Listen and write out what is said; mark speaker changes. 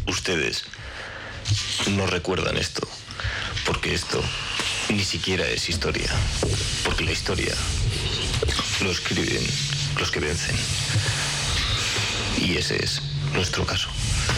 Speaker 1: ustedes no recuerdan esto, porque esto ni siquiera es historia, porque la historia lo escriben los que vencen. Y ese es nuestro caso.